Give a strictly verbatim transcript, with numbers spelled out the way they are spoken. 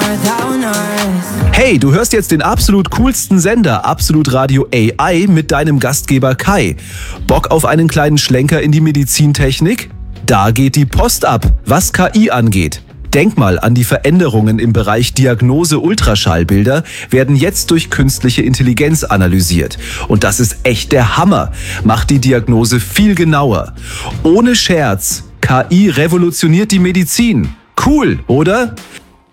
Hey, du hörst jetzt den absolut coolsten Sender, Absolut Radio A I, mit deinem Gastgeber Kai. Bock auf einen kleinen Schlenker in die Medizintechnik? Da geht die Post ab, was K I angeht. Denk mal an die Veränderungen im Bereich Diagnose-Ultraschallbilder, werden jetzt durch künstliche Intelligenz analysiert. Und das ist echt der Hammer. Macht die Diagnose viel genauer. Ohne Scherz, K I revolutioniert die Medizin. Cool, oder?